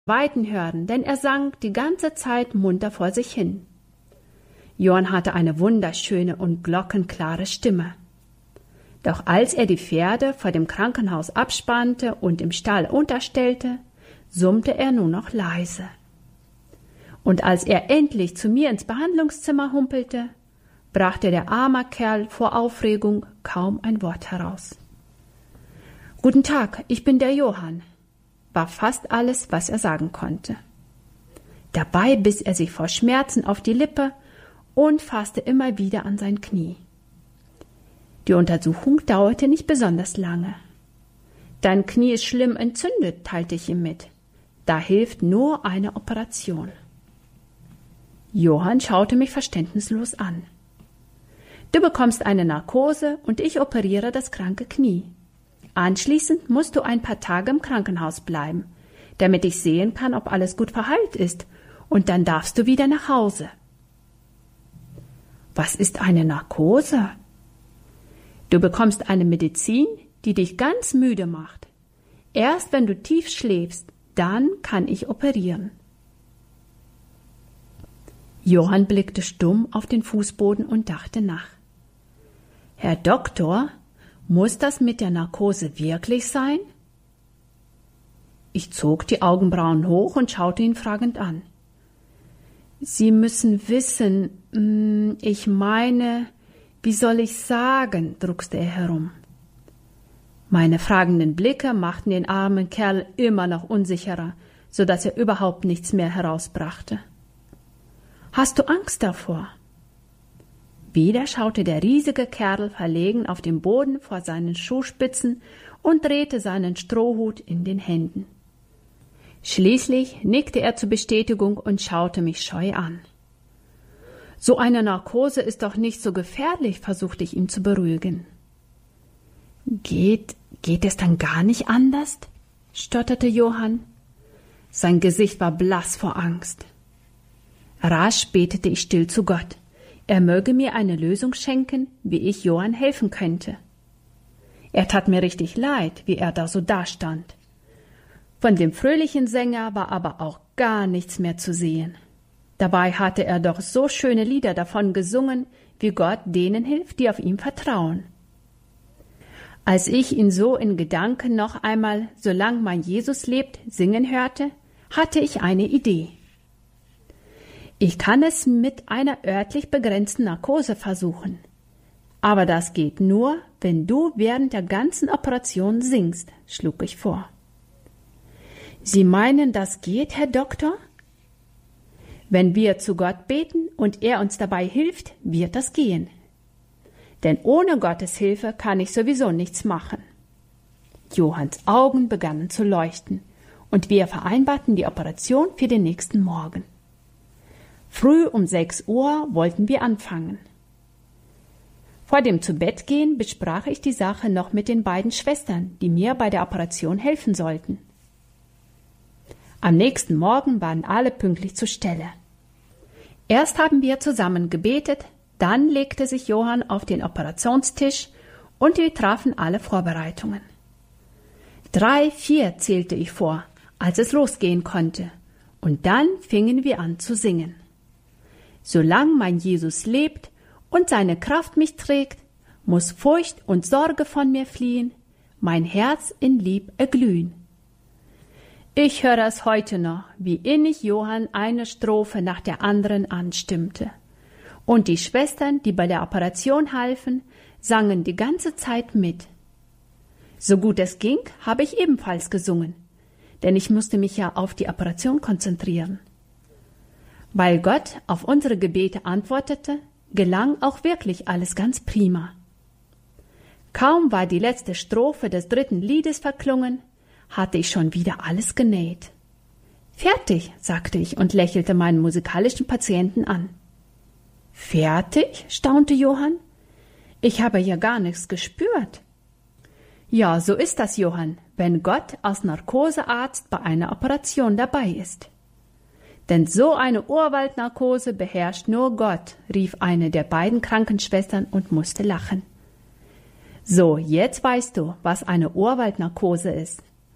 Weiten hören, denn er sang die ganze Zeit munter vor sich hin. Johann hatte eine wunderschöne und glockenklare Stimme. Doch als er die Pferde vor dem Krankenhaus abspannte und im Stall unterstellte, summte er nur noch leise. Und als er endlich zu mir ins Behandlungszimmer humpelte, brachte der arme Kerl vor Aufregung kaum ein Wort heraus. »Guten Tag, ich bin der Johann«, war fast alles, was er sagen konnte. Dabei biss er sich vor Schmerzen auf die Lippe und fasste immer wieder an sein Knie. Die Untersuchung dauerte nicht besonders lange. »Dein Knie ist schlimm entzündet«, teilte ich ihm mit. »Da hilft nur eine Operation.« Johann schaute mich verständnislos an. »Du bekommst eine Narkose und ich operiere das kranke Knie. Anschließend musst du ein paar Tage im Krankenhaus bleiben, damit ich sehen kann, ob alles gut verheilt ist, und dann darfst du wieder nach Hause.« »Was ist eine Narkose?« »Du bekommst eine Medizin, die dich ganz müde macht. Erst wenn du tief schläfst, dann kann ich operieren.« Johann blickte stumm auf den Fußboden und dachte nach. »Herr Doktor, muss das mit der Narkose wirklich sein?« Ich zog die Augenbrauen hoch und schaute ihn fragend an. »Sie müssen wissen, ich meine, wie soll ich sagen?«, druckste er herum. Meine fragenden Blicke machten den armen Kerl immer noch unsicherer, so dass er überhaupt nichts mehr herausbrachte. »Hast du Angst davor?« Wieder schaute der riesige Kerl verlegen auf den Boden vor seinen Schuhspitzen und drehte seinen Strohhut in den Händen. Schließlich nickte er zur Bestätigung und schaute mich scheu an. »So eine Narkose ist doch nicht so gefährlich«, versuchte ich ihn zu beruhigen. Geht es dann gar nicht anders?«, stotterte Johann. Sein Gesicht war blass vor Angst. Rasch betete ich still zu Gott. Er möge mir eine Lösung schenken, wie ich Johann helfen könnte. Er tat mir richtig leid, wie er da so dastand. Von dem fröhlichen Sänger war aber auch gar nichts mehr zu sehen. Dabei hatte er doch so schöne Lieder davon gesungen, wie Gott denen hilft, die auf ihn vertrauen. Als ich ihn so in Gedanken noch einmal »Solang mein Jesus lebt« singen hörte, hatte ich eine Idee. Ich kann es mit einer örtlich begrenzten Narkose versuchen. Aber das geht nur, wenn du während der ganzen Operation singst, schlug ich vor. »Sie meinen, das geht, Herr Doktor?« »Wenn wir zu Gott beten und er uns dabei hilft, wird das gehen. Denn ohne Gottes Hilfe kann ich sowieso nichts machen.« Johanns Augen begannen zu leuchten, und wir vereinbarten die Operation für den nächsten Morgen. Früh um 6 Uhr wollten wir anfangen. Vor dem Zubettgehen besprach ich die Sache noch mit den beiden Schwestern, die mir bei der Operation helfen sollten. Am nächsten Morgen waren alle pünktlich zur Stelle. Erst haben wir zusammen gebetet, dann legte sich Johann auf den Operationstisch und wir trafen alle Vorbereitungen. 3, 4 zählte ich vor, als es losgehen konnte, und dann fingen wir an zu singen. »Solang mein Jesus lebt und seine Kraft mich trägt, muss Furcht und Sorge von mir fliehen, mein Herz in Lieb erglühen.« Ich höre es heute noch, wie innig Johann eine Strophe nach der anderen anstimmte. Und die Schwestern, die bei der Operation halfen, sangen die ganze Zeit mit. So gut es ging, habe ich ebenfalls gesungen, denn ich musste mich ja auf die Operation konzentrieren. Weil Gott auf unsere Gebete antwortete, gelang auch wirklich alles ganz prima. Kaum war die letzte Strophe des 3. Liedes verklungen, hatte ich schon wieder alles genäht. »Fertig«, sagte ich und lächelte meinen musikalischen Patienten an. »Fertig?«, staunte Johann. »Ich habe ja gar nichts gespürt.« »Ja, so ist das, Johann, wenn Gott als Narkosearzt bei einer Operation dabei ist.« »Denn so eine Urwaldnarkose beherrscht nur Gott«, rief eine der beiden Krankenschwestern und musste lachen. »So, jetzt weißt du, was eine Urwaldnarkose ist.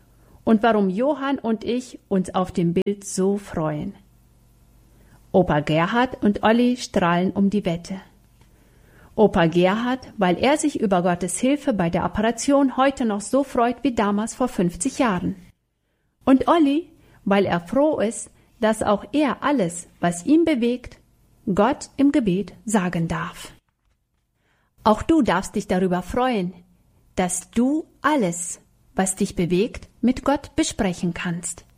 und warum Johann und ich uns auf dem Bild so freuen. Opa Gerhard und Olli strahlen um die Wette. Opa Gerhard, weil er sich über Gottes Hilfe bei der Operation heute noch so freut wie damals vor 50 Jahren. Und Olli, weil er froh ist, dass auch er alles, was ihn bewegt, Gott im Gebet sagen darf. Auch du darfst dich darüber freuen, dass du alles, was dich bewegt, mit Gott besprechen kannst.